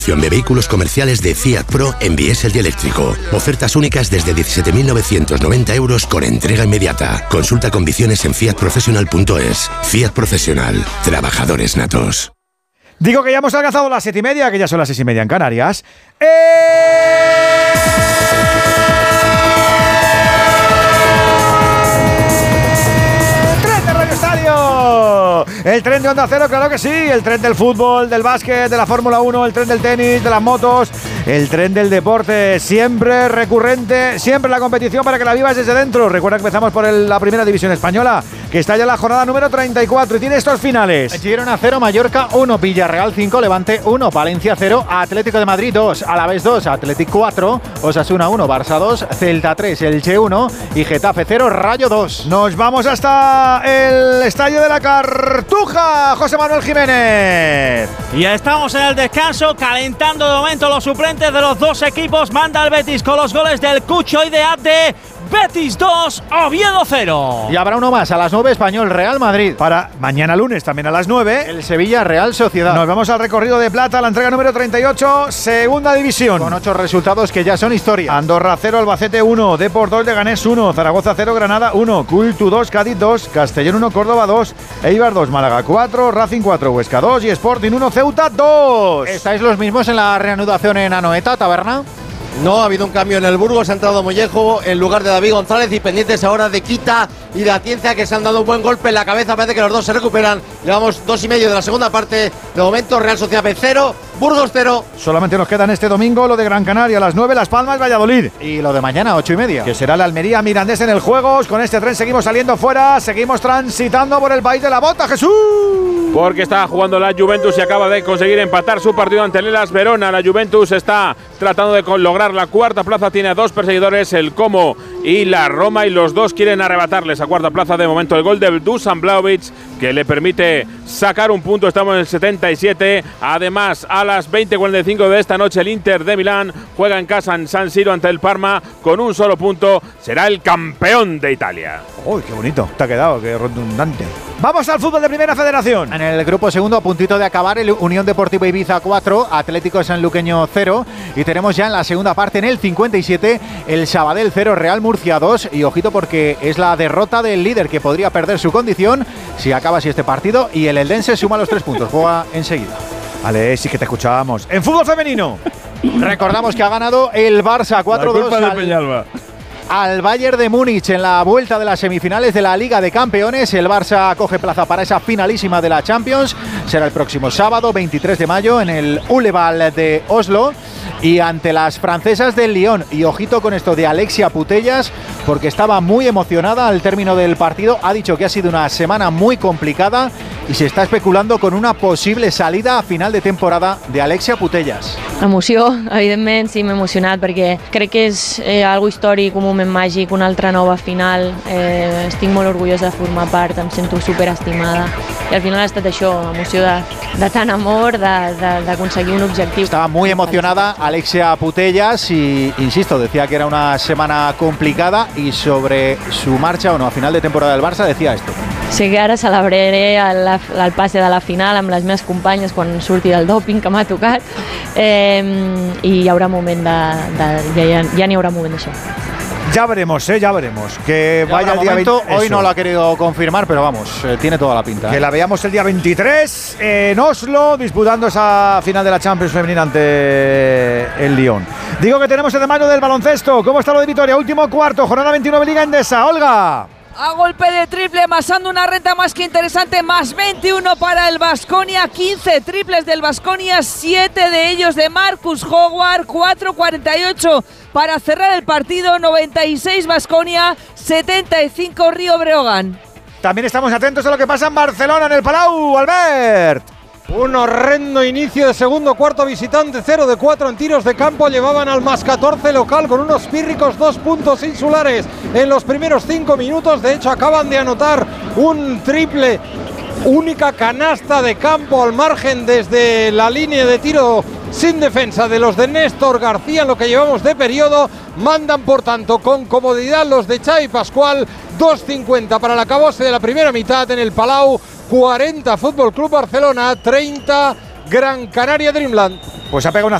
De vehículos comerciales de Fiat Pro en diésel y eléctrico. Ofertas únicas desde 17.990 euros con entrega inmediata. Consulta condiciones en fiatprofessional.es. Fiat Professional. Trabajadores natos. Digo que ya hemos alcanzado las 7:30, que ya son las 6:30 en Canarias. ¡Tren de Radio Estadio! El tren de Onda Cero, claro que sí. El tren del fútbol, del básquet, de la Fórmula 1, el tren del tenis, de las motos, el tren del deporte. Siempre recurrente, siempre la competición para que la vivas desde dentro. Recuerda que empezamos por la primera división española, que está ya en la jornada número 34 y tiene estos finales. Girona 0, Mallorca 1, Villarreal 5, Levante 1, Valencia 0, Atlético de Madrid 2, Alavés 2, Atlético 4, Osasuna 1, Barça 2, Celta 3, Elche 1 y Getafe 0, Rayo 2. Nos vamos hasta el Estadio de la Cartuja, José Manuel Jiménez. Y ya estamos en el descanso, calentando de momento los suplentes de los dos equipos. Manda el Betis con los goles del Cucho y de Abde. Betis 2, Oviedo 0. Y habrá uno más a las 9, Español Real Madrid. Para mañana lunes también a las 9. El Sevilla Real Sociedad. Nos vamos al recorrido de plata, la entrega número 38, segunda división. Con 8 resultados que ya son historia. Andorra 0, Albacete 1, Depor 2, Leganés 1, Zaragoza 0, Granada 1, Cultu 2, Cádiz 2, Castellón 1, Córdoba 2, Eibar 2, Málaga 4, Racing 4, Huesca 2 y Sporting 1, Ceuta 2. ¿Estáis los mismos en la reanudación en Anoeta, Taberna? No, ha habido un cambio en el Burgos, ha entrado Mollejo en lugar de David González y pendientes ahora de Quita y de Atienza, que se han dado un buen golpe en la cabeza, parece que los dos se recuperan. Llevamos 2 y medio de la segunda parte, de momento Real Sociedad B 0, Burgos 0. Solamente nos quedan este domingo lo de Gran Canaria a las 9, Las Palmas, Valladolid. Y lo de mañana, 8:30. Que será la Almería Mirandés en el Juegos. Con este tren seguimos saliendo fuera, seguimos transitando por el país de la bota, Jesús. Porque está jugando la Juventus y acaba de conseguir empatar su partido ante el Hellas Verona. La Juventus está tratando de lograr la cuarta plaza, tiene a 2 perseguidores, el Como y la Roma, y los dos quieren arrebatarle esa cuarta plaza. De momento el gol de Dusan Vlahovic, que le permite sacar un punto. Estamos en el 77. Además, a las 20:45 de esta noche, el Inter de Milán juega en casa en San Siro ante el Parma con un solo punto. Será el campeón de Italia. Uy, qué bonito te ha quedado, qué redundante. Vamos al fútbol de Primera Federación. En el grupo segundo, a puntito de acabar, el Unión Deportiva Ibiza 4, Atlético Sanluqueño 0. Y tenemos ya en la segunda parte, en el 57, el Sabadell 0, Real Murcia 2. Y ojito, porque es la derrota del líder, que podría perder su condición si acaba así este partido. Y el Eldense suma los 3 puntos, juega enseguida. Vale, sí que te escuchábamos. En fútbol femenino. Recordamos que ha ganado el Barça 4-2 al Bayern de Múnich en la vuelta de las semifinales de la Liga de Campeones. El Barça coge plaza para esa finalísima de la Champions. Será el próximo sábado, 23 de mayo, en el Uleval de Oslo. Y ante las francesas del Lyon. Y ojito con esto de Alexia Putellas, porque estaba muy emocionada al término del partido. Ha dicho que ha sido una semana muy complicada y se està especulando con una possible salida a final de temporada de Alexia Putellas. Emoció, evidentment, sí, m'he emocionat perquè crec que és algo històric, un moment màgic, una altra nova final. Estic molt orgullosa de formar part, em sento superestimada i al final ha estat això, emoció de tant amor, d'aconseguir un objectiu. Estaba muy emocionada Alexia Putellas y, insisto, decía que era una semana complicada y sobre su marcha o no a final de temporada del Barça decía esto. Sé que ara celebraré el passe de la final amb les meves companyes quan surti del doping que m'ha tocat i hi haurà moment ja n'hi haurà moment d'això. Ya veremos, ya veremos. Que ya vaya el día 20. Hoy no lo ha querido confirmar, pero vamos, tiene toda la pinta. Que la veamos el día 23 en Oslo, disputando esa final de la Champions femenina ante el Lyon. Digo que tenemos el de mayo del baloncesto. ¿Cómo está lo de Vitoria? Último cuarto, jornada 29, Liga Endesa. Olga. A golpe de triple, amasando una renta más que interesante, más 21 para el Baskonia, 15 triples del Baskonia, 7 de ellos de Marcus Howard, 4:48 para cerrar el partido, 96 Baskonia, 75 Río Breogán. También estamos atentos a lo que pasa en Barcelona, en el Palau, Albert. Un horrendo inicio de segundo cuarto visitante, 0 de 4 en tiros de campo, llevaban al más 14 local con unos pírricos 2 puntos insulares en los primeros 5 minutos, de hecho acaban de anotar un triple, única canasta de campo al margen desde la línea de tiro sin defensa de los de Néstor García en lo que llevamos de periodo, mandan por tanto con comodidad los de Xavi Pascual, 2:50 para el acabose de la primera mitad en el Palau. 40 Fútbol Club Barcelona, 30 Gran Canaria Dreamland. Pues ha pegado una